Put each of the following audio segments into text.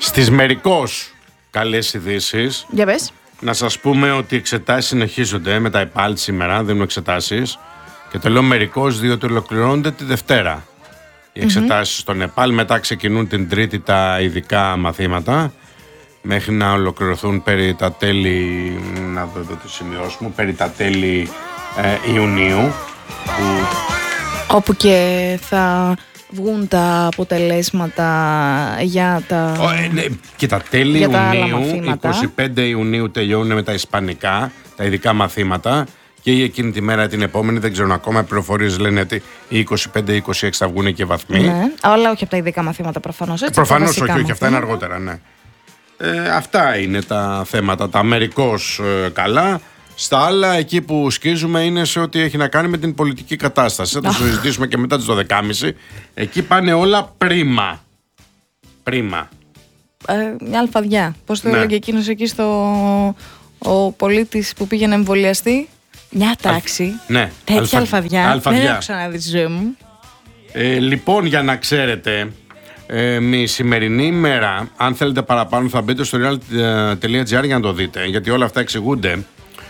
Στις μερικώς καλές ειδήσεις. Για πες. Να σας πούμε ότι οι εξετάσεις συνεχίζονται με τα ΕΠΑΛ σήμερα, δίνουν εξετάσεις. Και το λέω μερικώς διότι ολοκληρώνονται τη Δευτέρα. Οι εξετάσεις στον ΕΠΑΛ, μετά ξεκινούν την Τρίτη τα ειδικά μαθήματα. Μέχρι να ολοκληρωθούν περί τα τέλη, να δω εδώ το σημειώσω μου, περί τα τέλη Ιουνίου. Όπου και θα βγουν τα αποτελέσματα για τα, ναι, και τα τέλη Ιουνίου, 25 Ιουνίου τελειώνουν με τα ισπανικά, τα ειδικά μαθήματα. Και εκείνη τη μέρα την επόμενη, δεν ξέρω ακόμα, οι πληροφορίες λένε ότι οι 25-26 θα βγουν και βαθμοί. Ναι, αλλά όχι από τα ειδικά μαθήματα προφανώς. Προφανώς όχι, αυτά είναι αργότερα, ναι. Αυτά είναι τα θέματα, τα μερικώς καλά. Στα άλλα, εκεί που σκίζουμε είναι σε ό,τι έχει να κάνει με την πολιτική κατάσταση. Θα το συζητήσουμε και μετά τις 12.30. Εκεί πάνε όλα πρίμα. Πρίμα. Μια αλφαδιά. Πώς το έλεγε εκείνος εκεί ο πολίτης που πήγε να εμβολιαστεί. Μια τάξη. Ναι. Τέτοια αλφαδιά. Δεν έχω ξαναδεί στη ζωή μου. Λοιπόν, για να ξέρετε, η σημερινή ημέρα, αν θέλετε παραπάνω, θα μπείτε στο real.gr για να το δείτε. Γιατί όλα αυτά εξηγούνται.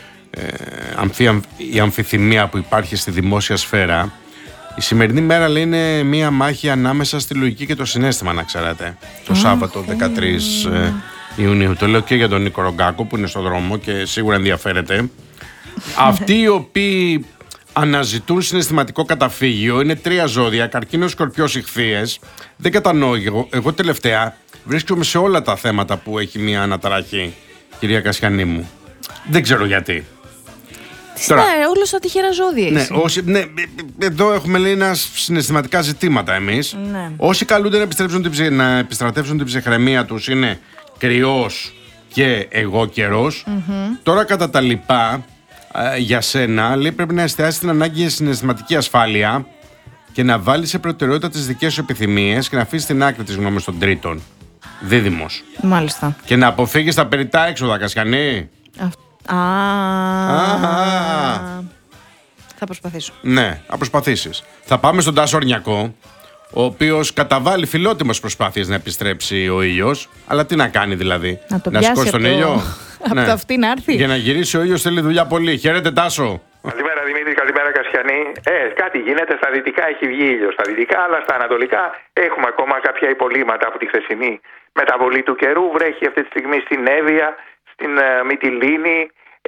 Η αμφιθυμία που υπάρχει στη δημόσια σφαίρα. Η σημερινή μέρα, λέει, είναι μία μάχη ανάμεσα στη λογική και το συναίσθημα, να ξέρετε. Το Σάββατο 13 Ιουνίου. Το λέω και για τον Νίκο Ρογκάκο που είναι στο δρόμο και σίγουρα ενδιαφέρεται. Αυτοί οι οποίοι αναζητούν συναισθηματικό καταφύγιο είναι 3 ζώδια: καρκίνος, σκορπιός, ιχθύες. Δεν κατανοώ. Εγώ τελευταία βρίσκομαι σε όλα τα θέματα που έχει μία αναταραχή, κυρία Κασιανή μου. Δεν ξέρω γιατί. Τώρα, όλα στα τυχερά ζώδια. Ναι, εδώ έχουμε, λέει, συναισθηματικά ζητήματα εμείς. Ναι. Όσοι καλούνται να επιστρατεύσουν την ψυχραιμία τους είναι κρυός και εγώ καιρός. Τώρα, κατά τα λοιπά, για σένα, λέει, πρέπει να εστιάσεις την ανάγκη για συναισθηματική ασφάλεια και να βάλεις σε προτεραιότητα τις δικές σου επιθυμίες και να αφήσεις στην άκρη τις γνώμες των τρίτων. Δίδυμος. Μάλιστα. Και να αποφύγεις τα περιττά έξοδα, Κασιανή. Θα προσπαθήσω. Ναι, θα προσπαθήσεις. Θα πάμε στον Τάσο Ορνιακό, ο οποίος καταβάλει φιλότιμες προσπάθειες να επιστρέψει ο ήλιος. Αλλά τι να κάνει δηλαδή, να σηκώσει τον ήλιο. Από το αυτή να έρθει. Για να γυρίσει ο ήλιος θέλει δουλειά πολύ. Χαίρετε, Τάσο. Καλημέρα Δημήτρη, καλημέρα Κασιανή. Κάτι γίνεται, στα δυτικά έχει βγει ήλιος στα δυτικά, αλλά στα ανατολικά έχουμε ακόμα κάποια υπολείμματα από τη χθεσινή μεταβολή του καιρού. Βρέχει αυτή τη στιγμή στην Εύβοια, στην Μυτιλήνη,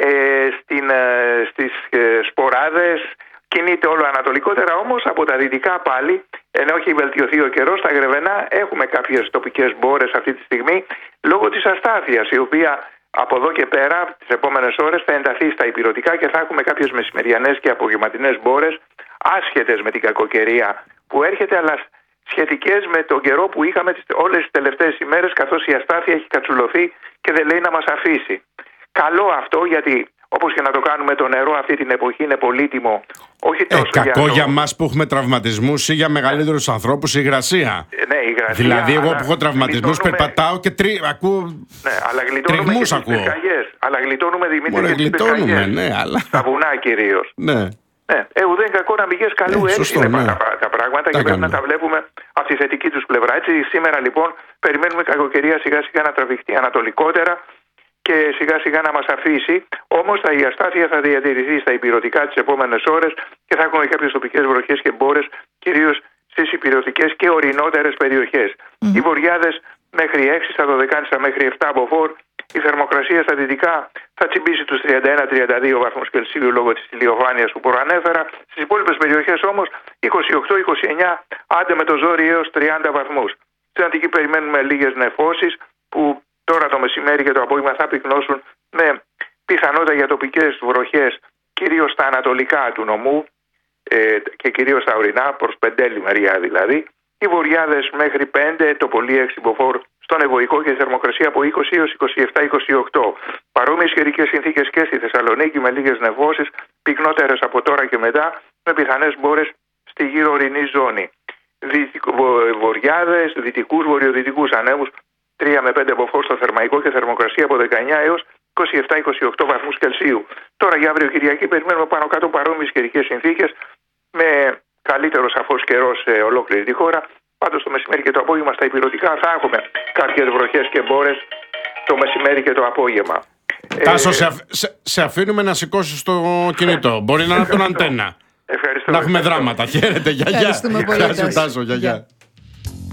στις Σποράδες. Κινείται όλο ανατολικότερα, όμως από τα δυτικά πάλι, ενώ έχει βελτιωθεί ο καιρός, στα Γρεβενά έχουμε κάποιες τοπικές μπόρες αυτή τη στιγμή λόγω της αστάθειας, η οποία από εδώ και πέρα τις επόμενες ώρες θα ενταθεί στα ηπειρωτικά και θα έχουμε κάποιες μεσημεριανές και απογευματινές μπόρες, άσχετες με την κακοκαιρία που έρχεται, αλλά σχετικές με τον καιρό που είχαμε όλες τις τελευταίες ημέρες, καθώς η αστάθεια έχει κατσουλωθεί και δεν λέει να μας αφήσει. Καλό αυτό, γιατί όπως και να το κάνουμε, το νερό αυτή την εποχή είναι πολύτιμο. Όχι τόσο κακό για μας που έχουμε τραυματισμούς ή για μεγαλύτερους ανθρώπους, η υγρασία. Ναι, η υγρασία. Δηλαδή, εγώ που έχω τραυματισμούς περπατάω και ακούω. Ναι, αλλά γλιτώνουμε και τις πυρκαγιές. Αλλά γλιτώνουμε, Δημήτρη, και τις πυρκαγιές. Ναι, αλλά... Στα βουνά κυρίως. Ναι. Ναι, ουδέν κακό να πηγές καλού, έτσι είναι τα πράγματα και πρέπει να τα βλέπουμε από τη θετική τους πλευρά. Έτσι, σήμερα λοιπόν περιμένουμε κακοκαιρία σιγά σιγά να τραβηχτεί ανατολικότερα και σιγά σιγά να μας αφήσει. Όμως η αστάθεια θα διατηρηθεί στα ηπειρωτικά τις επόμενες ώρες και θα έχουμε κάποιες τοπικές βροχές και μπόρες, κυρίως στις ηπειρωτικές και ορεινότερες περιοχές. Οι βοριάδες μέχρι 6, στα Δωδεκάνησα μέχρι 7 από φορ. Η θερμοκρασία στα δυτικά θα τσιμπήσει τους 31-32 βαθμούς Κελσίου λόγω της ηλιοφάνειας που προανέφερα. Στις υπόλοιπες περιοχές όμως 28-29, άντε με το ζόρι έως 30 βαθμούς. Στην Αττική περιμένουμε λίγες νεφώσεις που τώρα το μεσημέρι και το απόγευμα θα πυκνώσουν με πιθανότητα για τοπικές βροχές, κυρίως στα ανατολικά του νομού και κυρίως στα ορεινά, προς Πεντέλη μεριά δηλαδή. Οι βοριάδες μέχρι 5, το πολύ 6 μποφόρ στον Ευωικό και η θερμοκρασία από 20 έως 27-28. Παρόμοιες καιρικές συνθήκες και στη Θεσσαλονίκη με λίγες νεφώσεις, πυκνότερες από τώρα και μετά, με πιθανές μπόρες στη γύρω ορεινή ζώνη. Βοριάδες, δυτικούς, βορειοδυτικούς ανέμους, 3 με 5 μποφόρ στο Θερμαϊκό και θερμοκρασία από 19 έως 27-28 βαθμούς Κελσίου. Τώρα για αύριο Κυριακή περιμένουμε πάνω κάτω παρόμοιες καιρικές συνθήκες με καλύτερο σαφώς καιρό σε ολόκληρη τη χώρα Πάντως το μεσημέρι και το απόγευμα στα ηπειρωτικά θα έχουμε κάποιες βροχές και μπόρες το μεσημέρι και το απόγευμα. Τάσο, σε αφήνουμε να σηκώσεις το κινητό. Μπορεί να είναι από τον αντένα. Ευχαριστώ. Να έχουμε δράματα. Χαίρετε, γιαγιά. Ευχαριστούμε πολύ. Γεια σου, Τάσο, γιαγιά.